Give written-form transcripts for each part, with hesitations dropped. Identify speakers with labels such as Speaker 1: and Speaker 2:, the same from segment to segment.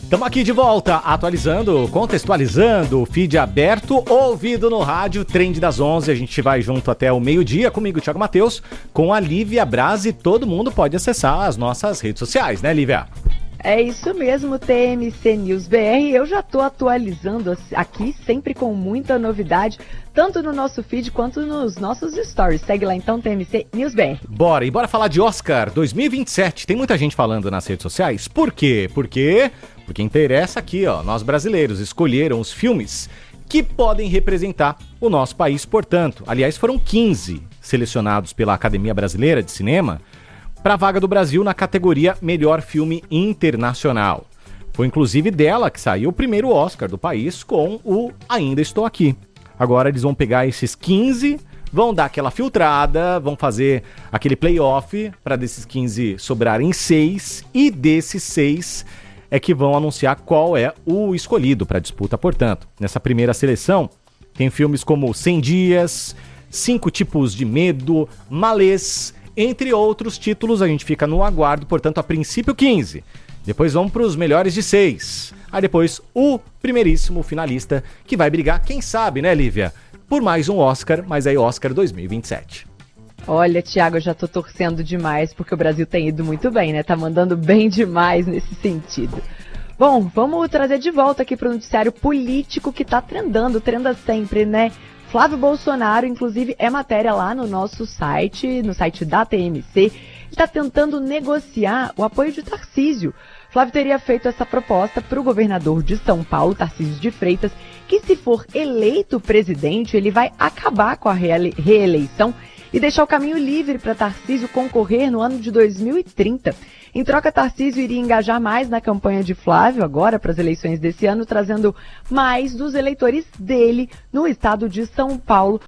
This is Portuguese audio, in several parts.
Speaker 1: Estamos aqui de volta, atualizando, contextualizando, feed aberto, ouvido no rádio, Trend das 11. A gente vai junto até o meio-dia, comigo, Thiago Matheus, com a Lívia Braz, e todo mundo pode acessar as nossas redes sociais, né, Lívia?
Speaker 2: É isso mesmo, TMC News BR. Eu já estou atualizando aqui, sempre com muita novidade, tanto no nosso feed quanto nos nossos stories. Segue lá então, TMC News BR.
Speaker 1: Bora falar de Oscar 2027. Tem muita gente falando nas redes sociais. Por quê? Porque interessa aqui, ó. Nós brasileiros escolheram os filmes que podem representar o nosso país, portanto. Aliás, foram 15 selecionados pela Academia Brasileira de Cinema para a vaga do Brasil na categoria Melhor Filme Internacional. Foi inclusive dela que saiu o primeiro Oscar do país com o Ainda Estou Aqui. Agora eles vão pegar esses 15, vão dar aquela filtrada, vão fazer aquele playoff para desses 15 sobrarem 6, e desses 6 é que vão anunciar qual é o escolhido para a disputa. Portanto, nessa primeira seleção tem filmes como 100 Dias, 5 Tipos de Medo, Malês, entre outros títulos. A gente fica no aguardo, portanto, a princípio 15. Depois vamos para os melhores de 6. Aí depois o primeiríssimo finalista, que vai brigar, quem sabe, né, Lívia, por mais um Oscar, mas aí Oscar 2027.
Speaker 2: Olha, Thiago, eu já tô torcendo demais, porque o Brasil tem ido muito bem, né? Tá mandando bem demais nesse sentido. Bom, vamos trazer de volta aqui pro noticiário político que tá trenda sempre, né? Flávio Bolsonaro, inclusive, é matéria lá no nosso site, no site da TMC. Ele está tentando negociar o apoio de Tarcísio. Flávio teria feito essa proposta para o governador de São Paulo, Tarcísio de Freitas, que se for eleito presidente, ele vai acabar com a reeleição e deixar o caminho livre para Tarcísio concorrer no ano de 2030. Em troca, Tarcísio iria engajar mais na campanha de Flávio agora para as eleições desse ano, trazendo mais dos eleitores dele no estado de São Paulo.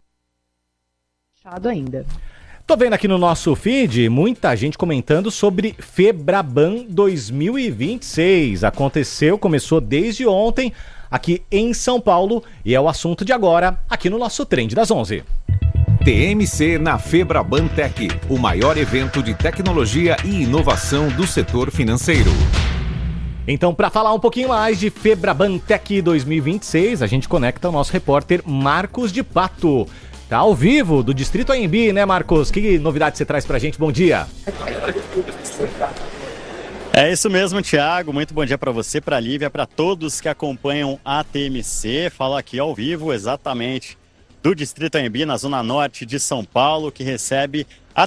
Speaker 2: Fechado ainda.
Speaker 1: Tô vendo aqui no nosso feed muita gente comentando sobre Febraban 2026. Começou desde ontem aqui em São Paulo e é o assunto de agora aqui no nosso Trend das 11.
Speaker 3: TMC na Febraban Tech, o maior evento de tecnologia e inovação do setor financeiro.
Speaker 1: Então, para falar um pouquinho mais de Febraban Tech 2026, a gente conecta o nosso repórter Marcos de Pato. Tá ao vivo do Distrito AMB, né, Marcos? Que novidade você traz pra gente? Bom dia.
Speaker 4: É isso mesmo, Thiago. Muito bom dia para você, para a Lívia, para todos que acompanham a TMC. Falo aqui ao vivo, exatamente, do Distrito AMB, na Zona Norte de São Paulo, que recebe a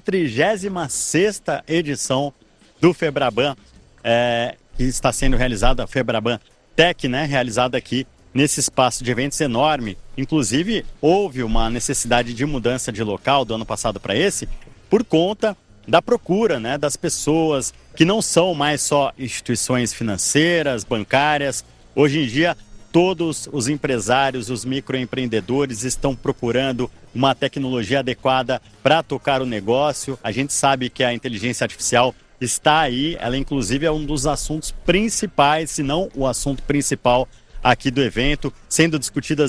Speaker 4: 36ª edição do Febraban, que está sendo realizada, a Febraban Tech, né, realizada aqui nesse espaço de eventos enorme. Inclusive, houve uma necessidade de mudança de local do ano passado para esse, por conta da procura, né, das pessoas que não são mais só instituições financeiras, bancárias. Hoje em dia, todos os empresários, os microempreendedores estão procurando uma tecnologia adequada para tocar o negócio. A gente sabe que a inteligência artificial está aí, ela inclusive é um dos assuntos principais, se não o assunto principal aqui do evento, sendo discutida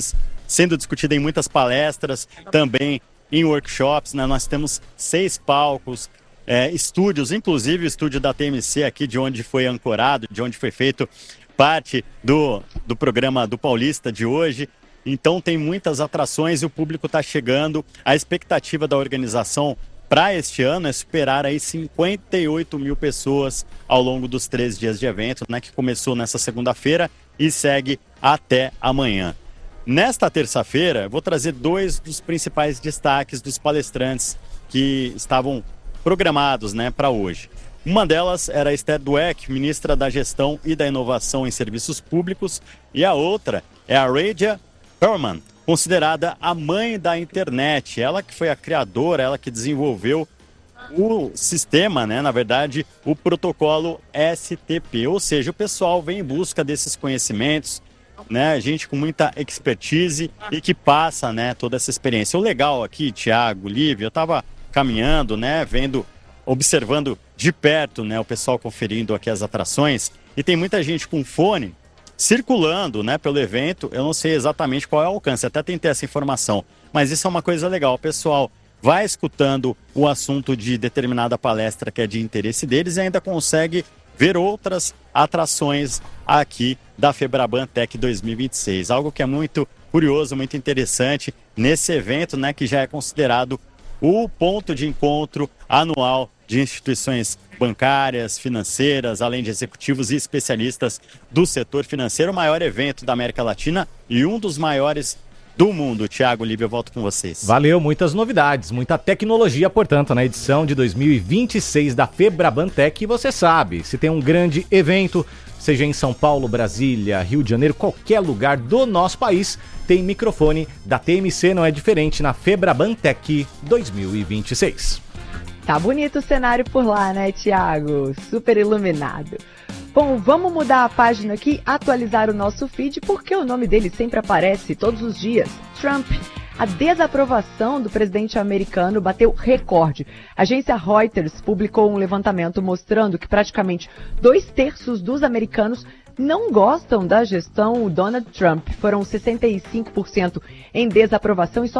Speaker 4: em muitas palestras, também em workshops, né? Nós temos 6 palcos, estúdios, inclusive o estúdio da TMC aqui, de onde foi ancorado, de onde foi feito parte do programa do Paulista de hoje. Então tem muitas atrações e o público está chegando. A expectativa da organização para este ano é superar aí 58 mil pessoas ao longo dos 3 dias de evento, né, que começou nessa segunda-feira e segue até amanhã. Nesta terça-feira, eu vou trazer 2 dos principais destaques dos palestrantes que estavam programados, né, para hoje. Uma delas era a Esther Dweck, ministra da Gestão e da Inovação em Serviços Públicos, e a outra é a Radia Perlman, considerada a mãe da internet. Ela que foi a criadora, ela que desenvolveu o sistema, né, na verdade, o protocolo STP, ou seja, o pessoal vem em busca desses conhecimentos, né, gente com muita expertise e que passa, né, toda essa experiência. O legal aqui, Thiago, Lívia, eu estava caminhando, né, observando de perto, né, o pessoal conferindo aqui as atrações, e tem muita gente com fone circulando, né, pelo evento. Eu não sei exatamente qual é o alcance, até tentei essa informação, mas isso é uma coisa legal. O pessoal vai escutando o assunto de determinada palestra que é de interesse deles e ainda consegue ver outras atrações aqui da Febraban Tech 2026. Algo que é muito curioso, muito interessante nesse evento, né, que já é considerado o ponto de encontro anual de instituições bancárias, financeiras, além de executivos e especialistas do setor financeiro, o maior evento da América Latina e um dos maiores do mundo. Tiago, Líbia, eu volto com vocês.
Speaker 1: Valeu, muitas novidades, muita tecnologia, portanto, na edição de 2026 da Febraban Tech. E você sabe, se tem um grande evento, seja em São Paulo, Brasília, Rio de Janeiro, qualquer lugar do nosso país, tem microfone da TMC, não é diferente na Febraban Tech 2026.
Speaker 2: Tá bonito o cenário por lá, né, Tiago? Super iluminado. Bom, vamos mudar a página aqui, atualizar o nosso feed, porque o nome dele sempre aparece todos os dias. Trump. A desaprovação do presidente americano bateu recorde. A agência Reuters publicou um levantamento mostrando que praticamente 2/3 dos americanos não gostam da gestão Donald Trump. Foram 65% em desaprovação e só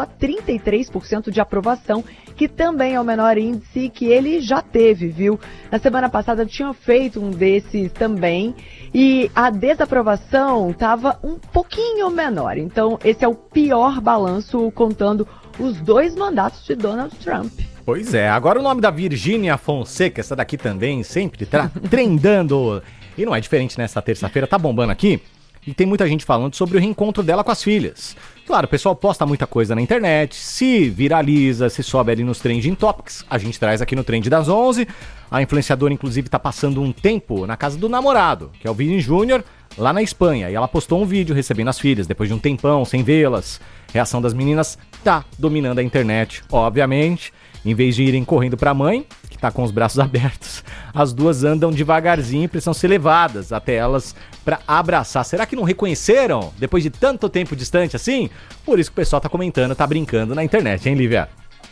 Speaker 2: 33% de aprovação, que também é o menor índice que ele já teve, viu? Na semana passada tinha feito um desses também e a desaprovação estava um pouquinho menor. Então esse é o pior balanço contando os 2 mandatos de Donald Trump.
Speaker 1: Pois é, agora o nome da Virgínia Fonseca, essa daqui também sempre tá trendando. E não é diferente nessa terça-feira, tá bombando aqui. E tem muita gente falando sobre o reencontro dela com as filhas. Claro, o pessoal posta muita coisa na internet, se viraliza, se sobe ali nos Trending Topics. A gente traz aqui no Trend das 11. A influenciadora, inclusive, tá passando um tempo na casa do namorado, que é o Vini Júnior, lá na Espanha. E ela postou um vídeo recebendo as filhas, depois de um tempão, sem vê-las. Reação das meninas tá dominando a internet, obviamente. Em vez de irem correndo pra mãe, que tá com os braços abertos, as duas andam devagarzinho e precisam ser levadas até elas pra abraçar. Será que não reconheceram depois de tanto tempo distante assim? Por isso que o pessoal tá comentando, tá brincando na internet, hein, Lívia?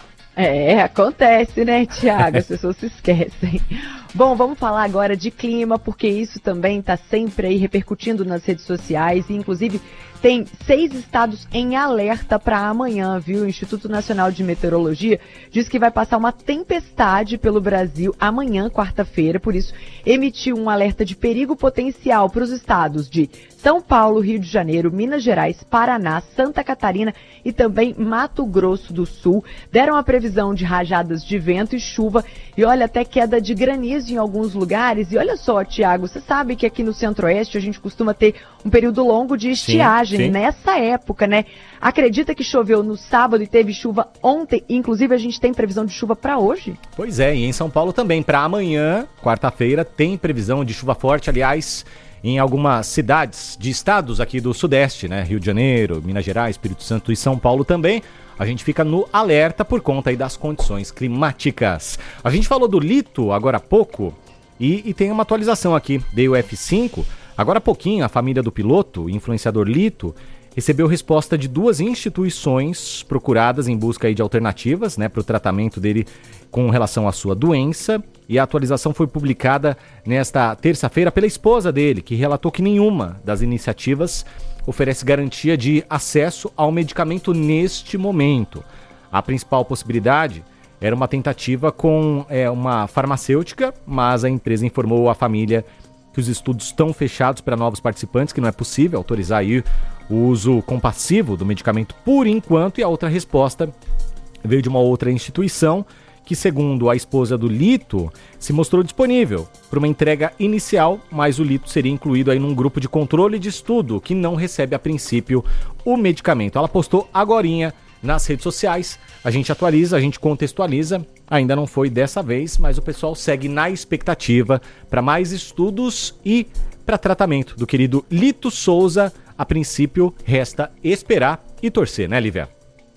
Speaker 2: É, acontece, né, Tiago? As pessoas se esquecem. Bom, vamos falar agora de clima, porque isso também está sempre aí repercutindo nas redes sociais. E, inclusive, tem 6 estados em alerta para amanhã, viu? O Instituto Nacional de Meteorologia diz que vai passar uma tempestade pelo Brasil amanhã, quarta-feira. Por isso, emitiu um alerta de perigo potencial para os estados de São Paulo, Rio de Janeiro, Minas Gerais, Paraná, Santa Catarina e também Mato Grosso do Sul. Deram a previsão de rajadas de vento e chuva e olha, até queda de granizo em alguns lugares. E olha só, Tiago, você sabe que aqui no Centro-Oeste a gente costuma ter um período longo de estiagem nessa época, né? Acredita que choveu no sábado e teve chuva ontem? Inclusive a gente tem previsão de chuva para hoje?
Speaker 1: Pois é, e em São Paulo também. Para amanhã, quarta-feira, tem previsão de chuva forte, aliás, em algumas cidades de estados aqui do Sudeste, né? Rio de Janeiro, Minas Gerais, Espírito Santo e São Paulo também. A gente fica no alerta por conta aí das condições climáticas. A gente falou do Lito agora há pouco e tem uma atualização aqui. Dei o F5. Agora há pouquinho, a família do piloto, influenciador Lito, recebeu resposta de 2 instituições procuradas em busca aí de alternativas, né, para o tratamento dele com relação à sua doença. E a atualização foi publicada nesta terça-feira pela esposa dele, que relatou que nenhuma das iniciativas oferece garantia de acesso ao medicamento neste momento. A principal possibilidade era uma tentativa com uma farmacêutica, mas a empresa informou à família que os estudos estão fechados para novos participantes, que não é possível autorizar aí o uso compassivo do medicamento por enquanto. E a outra resposta veio de uma outra instituição, que, segundo a esposa do Lito, se mostrou disponível para uma entrega inicial, mas o Lito seria incluído aí num grupo de controle de estudo que não recebe a princípio o medicamento. Ela postou agorinha nas redes sociais, a gente atualiza, a gente contextualiza, ainda não foi dessa vez, mas o pessoal segue na expectativa para mais estudos e para tratamento do querido Lito Souza. A princípio, resta esperar e torcer, né, Lívia?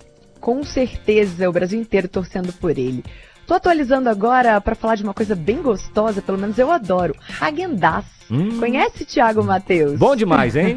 Speaker 2: Com certeza, o Brasil inteiro torcendo por ele. Tô atualizando agora para falar de uma coisa bem gostosa, pelo menos eu adoro, Häagen-Dazs. Conhece, Thiago Matheus?
Speaker 1: Bom demais, hein?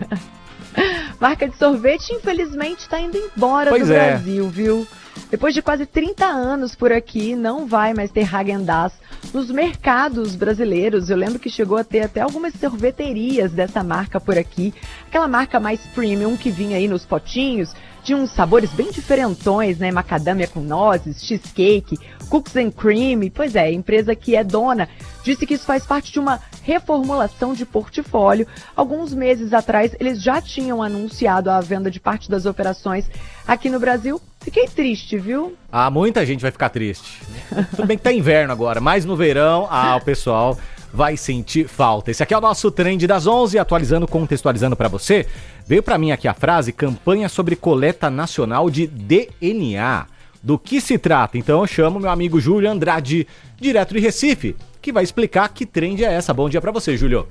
Speaker 2: Marca de sorvete, infelizmente, está indo embora do Brasil, viu? Depois de quase 30 anos por aqui, não vai mais ter Häagen-Dazs nos mercados brasileiros. Eu lembro que chegou a ter até algumas sorveterias dessa marca por aqui, aquela marca mais premium que vinha aí nos potinhos, de uns sabores bem diferentões, né? Macadâmia com nozes, cheesecake, cookies and cream. Pois é, a empresa que é dona disse que isso faz parte de uma reformulação de portfólio. Alguns meses atrás, eles já tinham anunciado a venda de parte das operações aqui no Brasil. Fiquei triste, viu?
Speaker 1: Muita gente vai ficar triste. Tudo bem que tá inverno agora, mas no verão, o pessoal vai sentir falta. Esse aqui é o nosso Trend das 11, atualizando, contextualizando pra você. Veio pra mim aqui a frase, campanha sobre coleta nacional de DNA. Do que se trata? Então eu chamo meu amigo Júlio Andrade, direto de Recife, que vai explicar que trend é essa. Bom dia pra você, Júlio.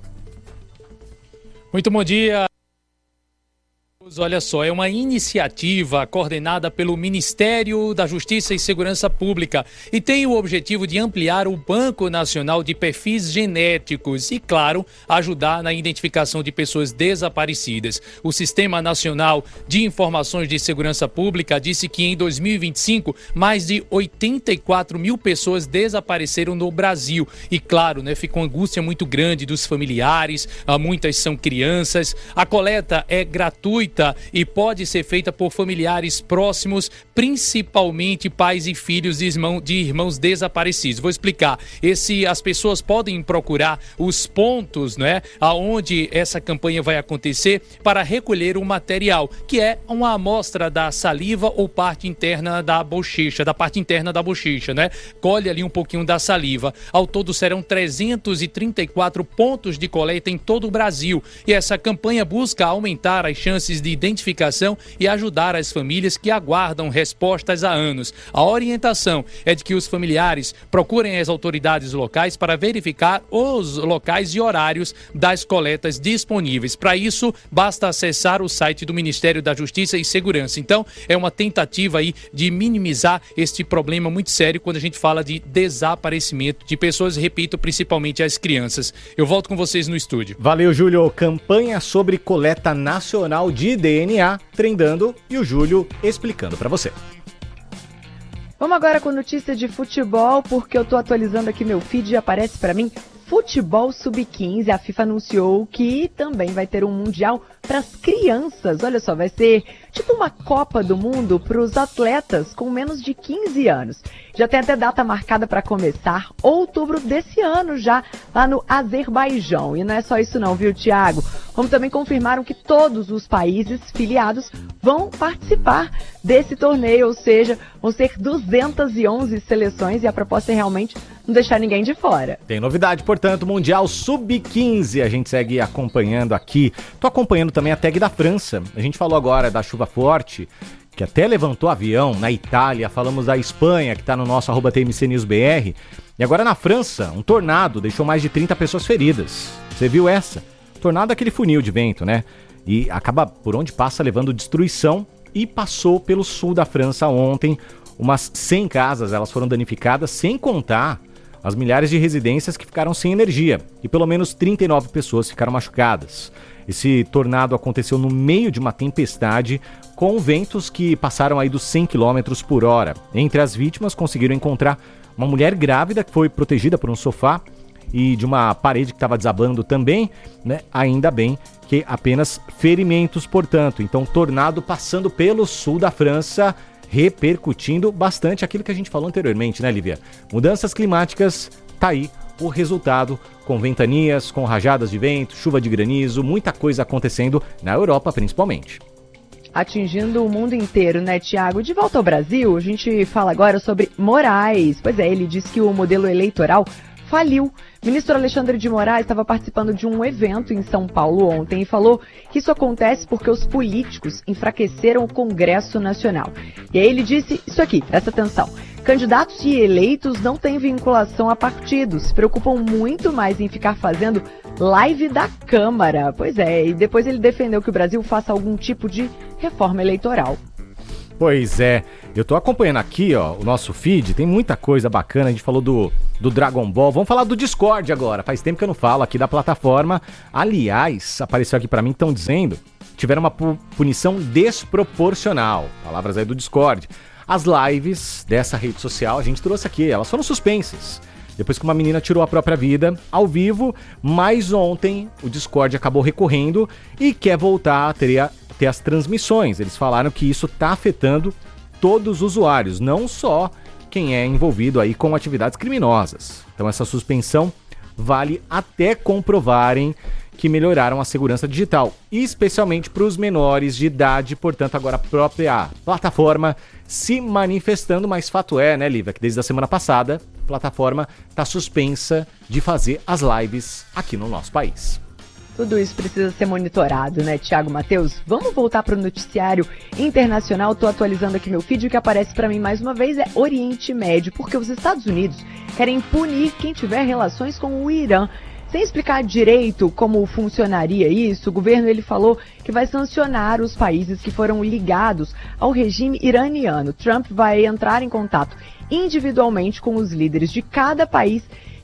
Speaker 5: Muito bom dia. Olha só, é uma iniciativa coordenada pelo Ministério da Justiça e Segurança Pública e tem o objetivo de ampliar o Banco Nacional de Perfis Genéticos e, claro, ajudar na identificação de pessoas desaparecidas. O Sistema Nacional de Informações de Segurança Pública disse que em 2025 mais de 84 mil pessoas desapareceram no Brasil e, claro, ficou uma angústia muito grande dos familiares, muitas são crianças. A coleta é gratuita e pode ser feita por familiares próximos, principalmente pais e filhos de irmãos desaparecidos. Vou explicar. As pessoas podem procurar os pontos, aonde essa campanha vai acontecer para recolher o material, que é uma amostra da saliva ou parte interna da bochecha, Colhe ali um pouquinho da saliva. Ao todo serão 334 pontos de coleta em todo o Brasil. E essa campanha busca aumentar as chances de identificação e ajudar as famílias que aguardam respostas há anos. A orientação é de que os familiares procurem as autoridades locais para verificar os locais e horários das coletas disponíveis. Para isso, basta acessar o site do Ministério da Justiça e Segurança. Então, é uma tentativa aí de minimizar este problema muito sério quando a gente fala de desaparecimento de pessoas, repito, principalmente as crianças. Eu volto com vocês no estúdio.
Speaker 1: Valeu, Júlio. Campanha sobre coleta nacional de DNA trendando e o Júlio explicando pra você.
Speaker 2: Vamos agora com notícia de futebol, porque eu tô atualizando aqui meu feed e aparece pra mim Futebol Sub-15. A FIFA anunciou que também vai ter um Mundial para as crianças. Olha só, vai ser tipo uma Copa do Mundo para os atletas com menos de 15 anos. Já tem até data marcada para começar, outubro desse ano já, lá no Azerbaijão. E não é só isso não, viu, Thiago? Como também confirmaram que todos os países filiados vão participar desse torneio, ou seja, vão ser 211 seleções e a proposta é realmente não deixar ninguém de fora.
Speaker 1: Tem novidade, portanto, Mundial Sub-15, a gente segue acompanhando aqui. Tô acompanhando também a tag da França. A gente falou agora da chuva forte, que até levantou avião na Itália, falamos da Espanha, que tá no nosso @TMCNewsBR. E agora na França, um tornado deixou mais de 30 pessoas feridas. Você viu essa? Tornado é aquele funil de vento, né? E acaba por onde passa levando destruição e passou pelo sul da França ontem. Umas 100 casas elas foram danificadas, sem contar as milhares de residências que ficaram sem energia. E pelo menos 39 pessoas ficaram machucadas. Esse tornado aconteceu no meio de uma tempestade com ventos que passaram aí dos 100 km por hora. Entre as vítimas conseguiram encontrar uma mulher grávida que foi protegida por um sofá e de uma parede que estava desabando também, né? Ainda bem que apenas ferimentos, portanto. Então, tornado passando pelo sul da França, repercutindo bastante aquilo que a gente falou anteriormente, né, Lívia? Mudanças climáticas, tá aí o resultado, com ventanias, com rajadas de vento, chuva de granizo, muita coisa acontecendo na Europa, principalmente.
Speaker 2: Atingindo o mundo inteiro, né, Thiago? De volta ao Brasil, a gente fala agora sobre Moraes. Pois é, ele disse que o modelo eleitoral faliu. O ministro Alexandre de Moraes estava participando de um evento em São Paulo ontem e falou que isso acontece porque os políticos enfraqueceram o Congresso Nacional. E aí ele disse isso aqui, presta atenção. Candidatos e eleitos não têm vinculação a partidos, se preocupam muito mais em ficar fazendo live da Câmara. Pois é, e depois ele defendeu que o Brasil faça algum tipo de reforma eleitoral.
Speaker 1: Pois é, eu tô acompanhando aqui, ó, o nosso feed, tem muita coisa bacana, a gente falou do Dragon Ball, vamos falar do Discord agora, faz tempo que eu não falo aqui da plataforma, aliás, apareceu aqui pra mim, estão dizendo, tiveram uma punição desproporcional, palavras aí do Discord. As lives dessa rede social, a gente trouxe aqui, elas foram suspensas. depois que uma menina tirou a própria vida ao vivo, mas ontem o Discord acabou recorrendo e quer voltar a ter as transmissões. Eles falaram que isso está afetando todos os usuários, não só quem é envolvido aí com atividades criminosas. Então essa suspensão vale até comprovarem que melhoraram a segurança digital, especialmente para os menores de idade. Portanto, agora a própria plataforma se manifestando, mas fato é, né, Lívia, que desde a semana passada a plataforma está suspensa de fazer as lives aqui no nosso país.
Speaker 2: Tudo isso precisa ser monitorado, né, Thiago Matheus? Vamos voltar para o noticiário internacional. Estou atualizando aqui meu feed. O que aparece para mim mais uma vez é Oriente Médio, porque os Estados Unidos querem punir quem tiver relações com o Irã. Sem explicar direito como funcionaria isso, o governo ele falou que vai sancionar os países que foram ligados ao regime iraniano. Trump vai entrar em contato individualmente com os líderes de cada país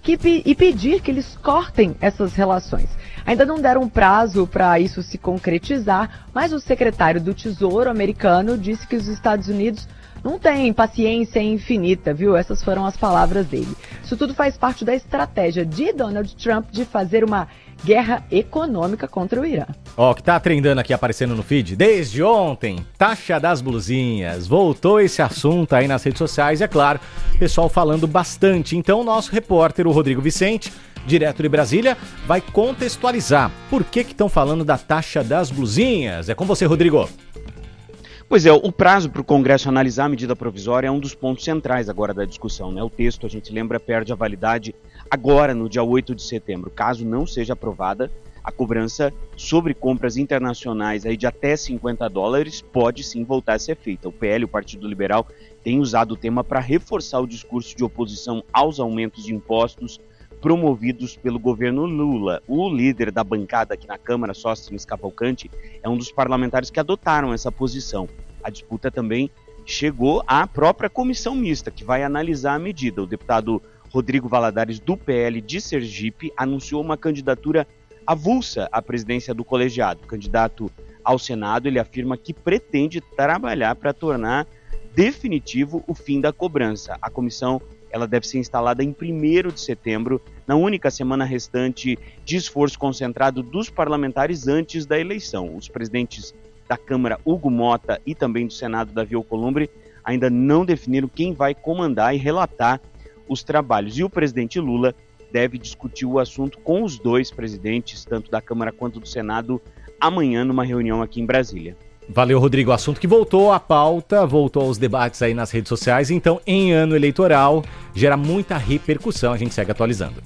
Speaker 2: e pedir que eles cortem essas relações. Ainda não deram um prazo para isso se concretizar, mas o secretário do Tesouro americano disse que os Estados Unidos não têm paciência infinita, viu? Essas foram as palavras dele. Isso tudo faz parte da estratégia de Donald Trump de fazer uma guerra econômica contra o Irã.
Speaker 1: Ó, que tá trendando aqui, aparecendo no feed, desde ontem, taxa das blusinhas. Voltou esse assunto aí nas redes sociais, e é claro, pessoal falando bastante. Então, o nosso repórter, o Rodrigo Vicente, direto de Brasília, vai contextualizar por que estão falando da taxa das blusinhas. É com você, Rodrigo.
Speaker 6: Pois é, o prazo para o Congresso analisar a medida provisória é um dos pontos centrais agora da discussão, né? O texto, a gente lembra, perde a validade agora, no dia 8 de setembro. Caso não seja aprovada, a cobrança sobre compras internacionais aí de até $50 pode sim voltar a ser feita. O PL, o Partido Liberal, tem usado o tema para reforçar o discurso de oposição aos aumentos de impostos promovidos pelo governo Lula. O líder da bancada aqui na Câmara, Sóstenes Cavalcante, é um dos parlamentares que adotaram essa posição. A disputa também chegou à própria comissão mista, que vai analisar a medida. O deputado Rodrigo Valadares, do PL de Sergipe, anunciou uma candidatura avulsa à presidência do colegiado. Candidato ao Senado, ele afirma que pretende trabalhar para tornar definitivo o fim da cobrança. A comissão ela deve ser instalada em 1º de setembro, na única semana restante de esforço concentrado dos parlamentares antes da eleição. Os presidentes da Câmara, Hugo Mota, e também do Senado, Davi Alcolumbre, ainda não definiram quem vai comandar e relatar os trabalhos. E o presidente Lula deve discutir o assunto com os dois presidentes, tanto da Câmara quanto do Senado, amanhã numa reunião aqui em Brasília.
Speaker 1: Valeu, Rodrigo. Assunto que voltou à pauta, voltou aos debates aí nas redes sociais. Então, em ano eleitoral, gera muita repercussão. A gente segue atualizando.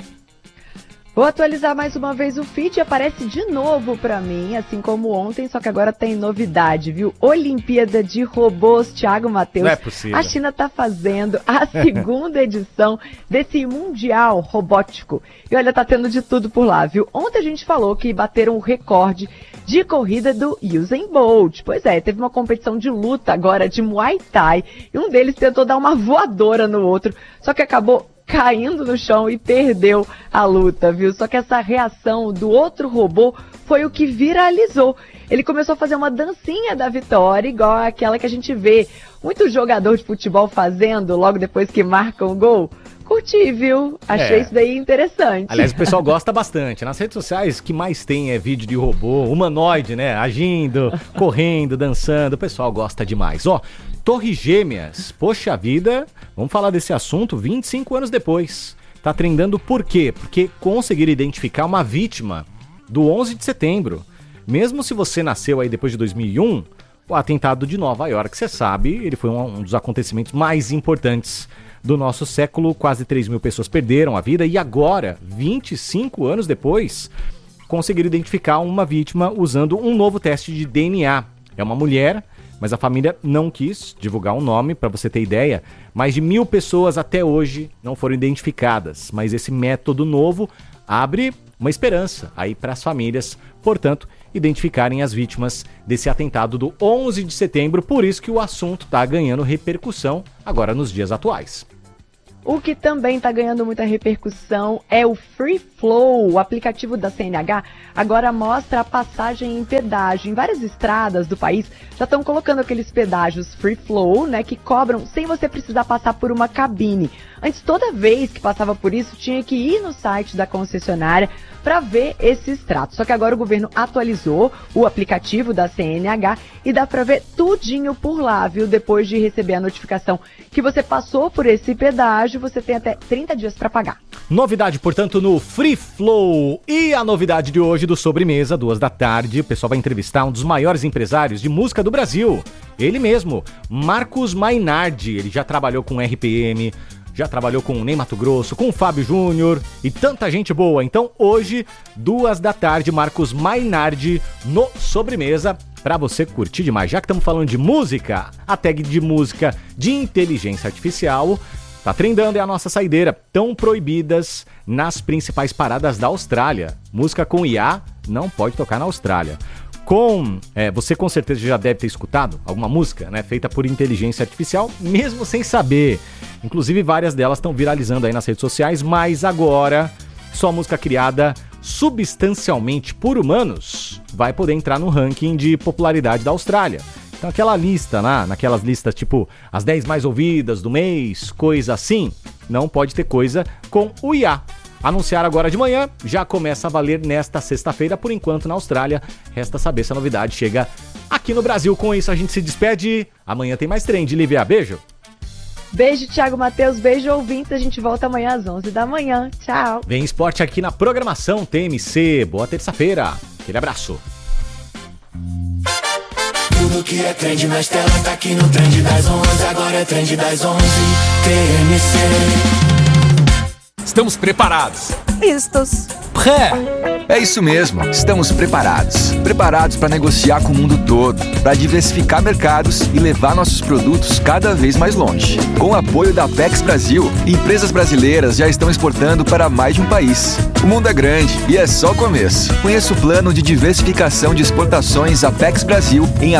Speaker 2: Vou atualizar mais uma vez o feed, aparece de novo pra mim, assim como ontem, só que agora tem novidade, viu? Olimpíada de Robôs, Thiago Matheus.
Speaker 1: Não é possível.
Speaker 2: A China tá fazendo a segunda edição desse Mundial Robótico. E olha, tá tendo de tudo por lá, viu? Ontem a gente falou que bateram o recorde de corrida do Usain Bolt. Pois é, teve uma competição de luta agora de Muay Thai, e um deles tentou dar uma voadora no outro, só que acabou caindo no chão e perdeu a luta, viu? Só que essa reação do outro robô foi o que viralizou. Ele começou a fazer uma dancinha da vitória, igual aquela que a gente vê muito jogador de futebol fazendo logo depois que marca um gol. Curti, viu? Achei isso daí interessante.
Speaker 1: Aliás, o pessoal gosta bastante. Nas redes sociais, o que mais tem é vídeo de robô, humanoide, né? Agindo, correndo, dançando. O pessoal gosta demais. Ó, Torres Gêmeas. Poxa vida, vamos falar desse assunto 25 anos depois. Tá trendando por quê? Porque conseguiram identificar uma vítima do 11 de setembro. Mesmo se você nasceu aí depois de 2001, o atentado de Nova York, você sabe, ele foi um dos acontecimentos mais importantes do nosso século. Quase 3 mil pessoas perderam a vida e agora, 25 anos depois, conseguiram identificar uma vítima usando um novo teste de DNA. É uma mulher, mas a família não quis divulgar o nome. Para você ter ideia, mais de 1.000 pessoas até hoje não foram identificadas, mas esse método novo abre uma esperança aí para as famílias, portanto, identificarem as vítimas desse atentado do 11 de setembro, por isso que o assunto está ganhando repercussão agora nos dias atuais.
Speaker 2: O que também está ganhando muita repercussão é o Free Flow. O aplicativo da CNH agora mostra a passagem em pedágio. Em várias estradas do país já estão colocando aqueles pedágios Free Flow, né, que cobram sem você precisar passar por uma cabine. Antes, toda vez que passava por isso, tinha que ir no site da concessionária para ver esse extrato. Só que agora o governo atualizou o aplicativo da CNH e dá para ver tudinho por lá, viu? Depois de receber a notificação que você passou por esse pedágio, você tem até 30 dias para pagar.
Speaker 1: Novidade, portanto, no Free Flow. E a novidade de hoje do Sobremesa, 14h, o pessoal vai entrevistar um dos maiores empresários de música do Brasil. Ele mesmo, Marcos Mainardi. Ele já trabalhou com RPM, já trabalhou com o Ney Matogrosso, com o Fábio Júnior e tanta gente boa. Então, hoje, 14h, Marcos Mainardi no Sobremesa, para você curtir demais. Já que estamos falando de música, a tag de música de inteligência artificial tá trendando, é a nossa saideira. Tão proibidas nas principais paradas da Austrália. Música com IA não pode tocar na Austrália. Você com certeza já deve ter escutado alguma música, né, feita por inteligência artificial, mesmo sem saber. Inclusive, várias delas estão viralizando aí nas redes sociais, mas agora só música criada substancialmente por humanos vai poder entrar no ranking de popularidade da Austrália. Então aquela lista, naquelas listas tipo as 10 mais ouvidas do mês, coisa assim, não pode ter coisa com o IA. Anunciaram agora de manhã, já começa a valer nesta sexta-feira, por enquanto na Austrália. Resta saber se a novidade chega aqui no Brasil. Com isso a gente se despede. Amanhã tem mais Trend. Lívia, beijo.
Speaker 2: Beijo, Thiago Matheus. Beijo, ouvintes. A gente volta amanhã às 11 da manhã. Tchau.
Speaker 1: Vem esporte aqui na programação TMC. Boa terça-feira. Aquele abraço.
Speaker 7: Tudo que é trend na tela tá aqui no Trend das 11. Agora é Trend das 11. TMC.
Speaker 8: Estamos preparados.
Speaker 9: Listos.
Speaker 8: Pré.
Speaker 10: É isso mesmo, estamos preparados. Preparados para negociar com o mundo todo, para diversificar mercados e levar nossos produtos cada vez mais longe. Com o apoio da Apex Brasil, empresas brasileiras já estão exportando para mais de um país. O mundo é grande e é só o começo. Conheça o plano de diversificação de exportações Apex Brasil em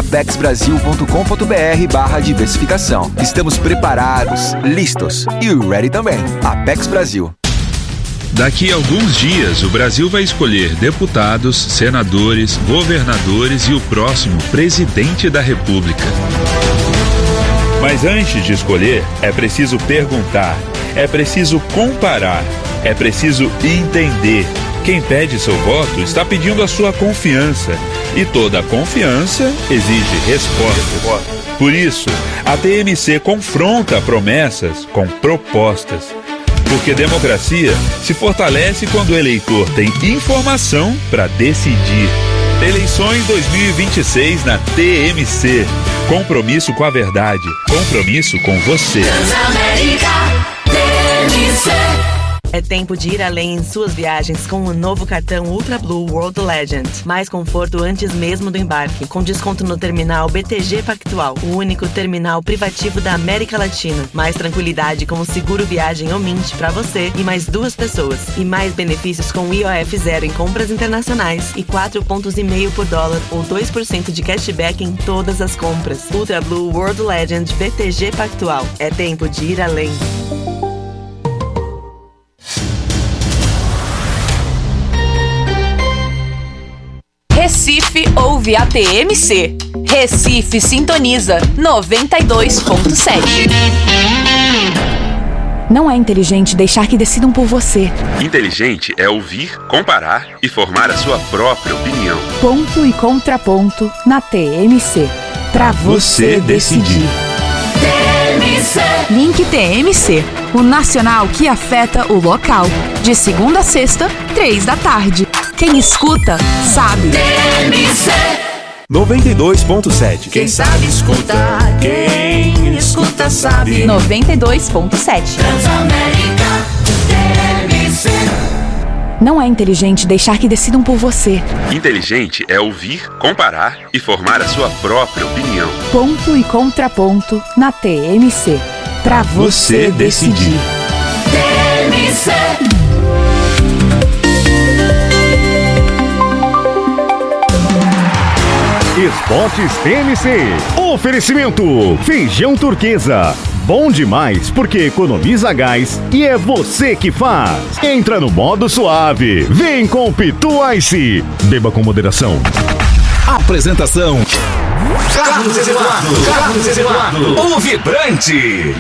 Speaker 10: apexbrasil.com.br/diversificação. Estamos preparados, listos e ready também. Apex Brasil.
Speaker 11: Daqui a alguns dias, o Brasil vai escolher deputados, senadores, governadores e o próximo presidente da República. Mas antes de escolher, é preciso perguntar, é preciso comparar, é preciso entender. Quem pede seu voto está pedindo a sua confiança. E toda confiança exige resposta. Por isso, a TMC confronta promessas com propostas. Porque democracia se fortalece quando o eleitor tem informação para decidir. Eleições 2026 na TMC. Compromisso com a verdade. Compromisso com você.
Speaker 7: Transamérica TMC.
Speaker 9: É tempo de ir além em suas viagens com o novo cartão Ultra Blue World Legend. Mais conforto antes mesmo do embarque, com desconto no terminal BTG Pactual, o único terminal privativo da América Latina. Mais tranquilidade com o seguro viagem Omint para você e mais 2 pessoas. E mais benefícios com IOF zero em compras internacionais e 4,5 pontos por dólar ou 2% de cashback em todas as compras. Ultra Blue World Legend BTG Pactual. É tempo de ir além.
Speaker 12: Recife ouve a TMC. Recife sintoniza 92.7.
Speaker 13: Não é inteligente deixar que decidam por você.
Speaker 11: Inteligente é ouvir, comparar e formar a sua própria opinião.
Speaker 13: Ponto e contraponto na TMC. Pra você decidir.
Speaker 7: TMC.
Speaker 13: Link TMC, o nacional que afeta o local. De segunda a sexta, 3 da tarde. Quem escuta, sabe.
Speaker 7: TMC
Speaker 8: 92.7.
Speaker 7: Quem sabe escutar, quem escuta sabe.
Speaker 13: 92.7.
Speaker 7: Transamérica TMC.
Speaker 13: Não é inteligente deixar que decidam por você.
Speaker 11: Inteligente é ouvir, comparar e formar a sua própria opinião.
Speaker 13: Ponto e contraponto na TMC. Pra você decidir.
Speaker 7: TMC.
Speaker 14: Esportes TMC. Oferecimento: Feijão Turquesa, bom demais porque economiza gás e é você que faz. Entra no modo suave. Vem com Pitu Ice. Beba com moderação.
Speaker 8: Apresentação: Carlos Eduardo, o vibrante.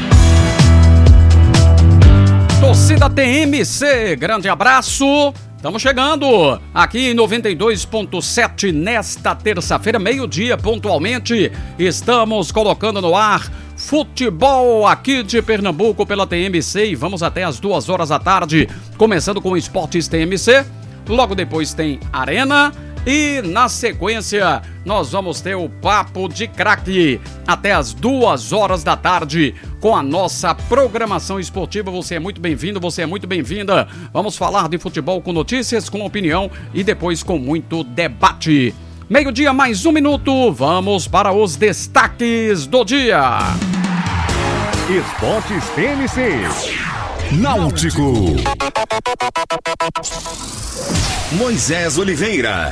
Speaker 15: Torcida TMC, grande abraço. Estamos chegando aqui em 92.7 nesta terça-feira, meio-dia, pontualmente. Estamos colocando no ar futebol aqui de Pernambuco pela TMC e vamos até as 2 horas da tarde, começando com o Esportes TMC. Logo depois tem Arena e na sequência nós vamos ter o Papo de Craque até as 2 horas da tarde com a nossa programação esportiva. Você é muito bem-vindo, você é muito bem-vinda. Vamos falar de futebol com notícias, com opinião e depois com muito debate. Meio-dia, mais 1 minuto, vamos para os destaques do dia.
Speaker 14: Esportes TMC.
Speaker 8: Náutico. Moisés Oliveira.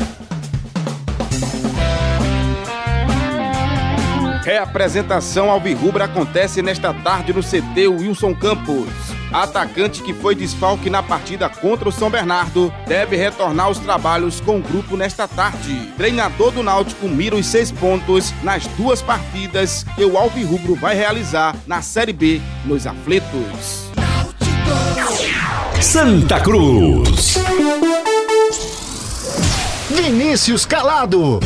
Speaker 16: Reapresentação alvirrubra acontece nesta tarde no CT Wilson Campos. Atacante que foi desfalque na partida contra o São Bernardo deve retornar aos trabalhos com o grupo nesta tarde. Treinador do Náutico mira os 6 pontos nas 2 partidas que o alvirrubro vai realizar na Série B nos aflitos.
Speaker 8: Santa Cruz.
Speaker 14: Vinícius Calado.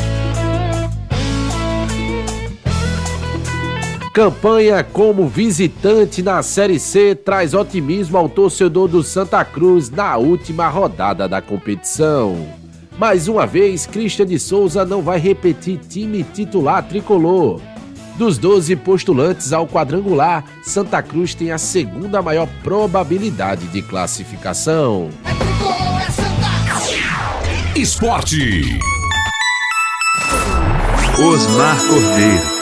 Speaker 17: Campanha como visitante na Série C traz otimismo ao torcedor do Santa Cruz na última rodada da competição. Mais uma vez, Christian de Souza não vai repetir time titular tricolor. Dos 12 postulantes ao quadrangular, Santa Cruz tem a 2ª maior probabilidade de classificação.
Speaker 8: Esporte.
Speaker 18: Osmar Cordeiro.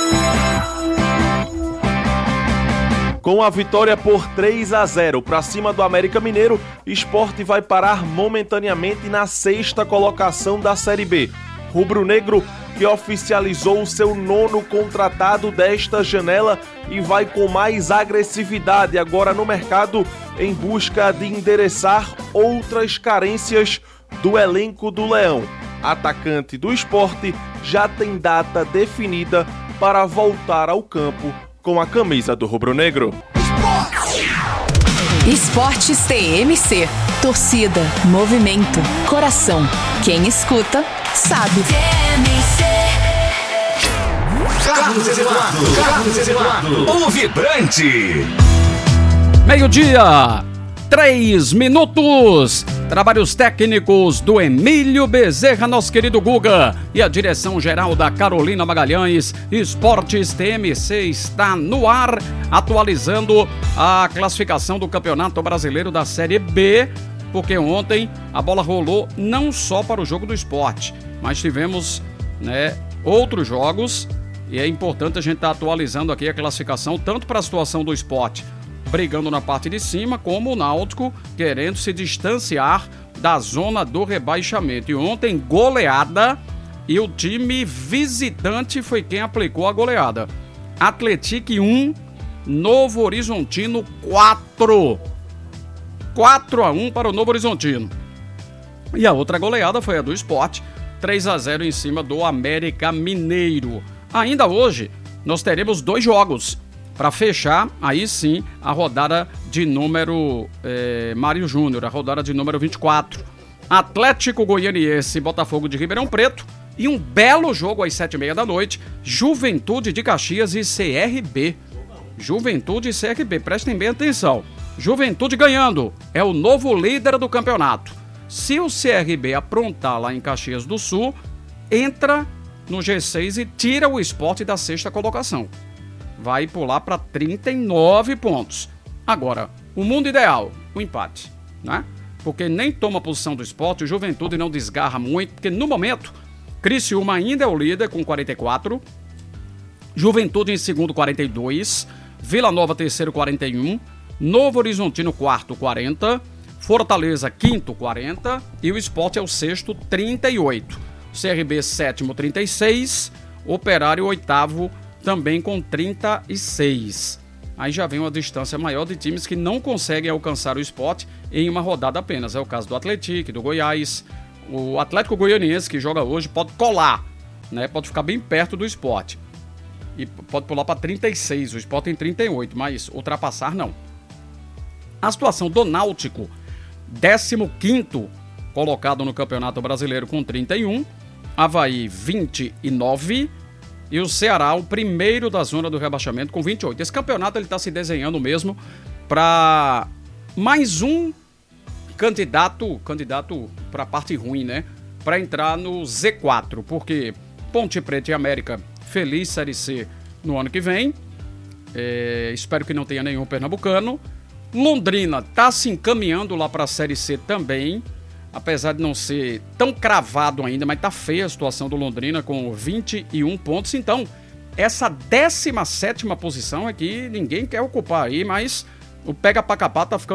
Speaker 18: Com a vitória por 3-0 para cima do América Mineiro, Sport vai parar momentaneamente na 6ª colocação da Série B. Rubro-negro, que oficializou o seu 9º contratado desta janela e vai com mais agressividade agora no mercado em busca de endereçar outras carências do elenco do Leão. Atacante do Sport já tem data definida para voltar ao campo com a camisa do rubro-negro.
Speaker 12: Esportes TMC. Torcida, movimento, coração. Quem escuta, sabe.
Speaker 8: Carlos Eduardo, o vibrante.
Speaker 15: Meio-dia, 3 minutos. Trabalhos técnicos do Emílio Bezerra, nosso querido Guga, e a direção geral da Carolina Magalhães. Esportes TMC está no ar, atualizando a classificação do Campeonato Brasileiro da Série B, porque ontem a bola rolou não só para o jogo do Sport, mas tivemos, outros jogos, e é importante a gente estar atualizando aqui a classificação, tanto para a situação do Sport brigando na parte de cima, como o Náutico querendo se distanciar da zona do rebaixamento. E ontem, goleada, e o time visitante foi quem aplicou a goleada. Atlético 1, Novo Horizontino 4. 4-1 para o Novo Horizontino. E a outra goleada foi a do Sport, 3-0 em cima do América Mineiro. Ainda hoje, nós teremos 2 jogos para fechar, aí sim, a rodada de número Mário Júnior, a rodada de número 24. Atlético Goianiense e Botafogo de Ribeirão Preto. E um belo jogo às 7h30 da noite, Juventude de Caxias e CRB. Juventude e CRB, prestem bem atenção. Juventude ganhando, é o novo líder do campeonato. Se o CRB aprontar lá em Caxias do Sul, entra no G6 e tira o Sport da 6ª colocação. Vai pular para 39 pontos. Agora, o mundo ideal, o empate, né? Porque nem toma posição do Sport, o Juventude não desgarra muito, porque no momento, Criciúma ainda é o líder com 44, Juventude em segundo 42, Vila Nova terceiro 41, Novo Horizontino quarto 40, Fortaleza quinto 40 e o Sport é o sexto 38, CRB sétimo 36, Operário oitavo também com 36. aí já vem uma distância maior de times que não conseguem alcançar o Sport em uma rodada apenas. É o caso do Atlético, do Goiás. O Atlético Goianiense, que joga hoje, pode colar, né? Pode ficar bem perto do Sport. E pode pular para 36, o Sport tem 38, mas ultrapassar não. A situação do Náutico, 15º colocado no Campeonato Brasileiro com 31, Avaí 29 e o Ceará o primeiro da zona do rebaixamento com 28. Esse campeonato ele está se desenhando mesmo para mais um candidato para a parte ruim, né? Para entrar no Z4, porque Ponte Preta e América, feliz Série C no ano que vem. Espero que não tenha nenhum pernambucano. Londrina está se encaminhando lá para a Série C também, apesar de não ser tão cravado ainda, mas tá feia a situação do Londrina com 21 pontos. Então, essa 17ª posição é que ninguém quer ocupar aí, mas o pega pra capar tá ficando